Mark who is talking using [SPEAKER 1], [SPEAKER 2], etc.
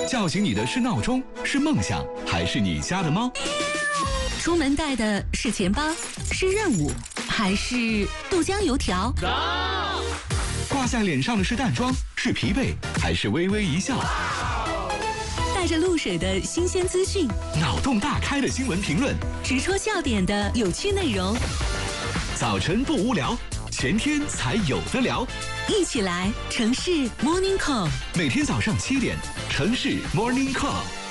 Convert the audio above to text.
[SPEAKER 1] 叫醒你的是闹钟，是梦想，还是你家的猫？
[SPEAKER 2] 出门带的是钱包，是任务，还是豆浆油条？
[SPEAKER 1] 挂在脸上的是淡妆，是疲惫，还是微微一笑？
[SPEAKER 2] 带着露水的新鲜资讯，
[SPEAKER 1] 脑洞大开的新闻评论，
[SPEAKER 2] 直戳笑点的有趣内容。
[SPEAKER 1] 早晨不无聊，全天才有的聊。
[SPEAKER 2] 一起来城市 Morning Call，
[SPEAKER 1] 每天早上7点，城市 Morning Call。